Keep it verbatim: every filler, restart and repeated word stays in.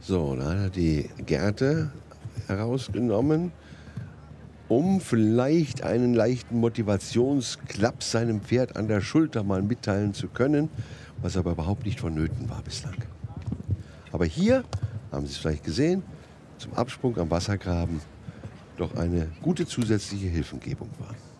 So, da hat er die Gerte herausgenommen, um vielleicht einen leichten Motivationsklaps seinem Pferd an der Schulter mal mitteilen zu können, was aber überhaupt nicht vonnöten war bislang. Aber hier, haben Sie es vielleicht gesehen, zum Absprung am Wassergraben doch eine gute zusätzliche Hilfengebung war.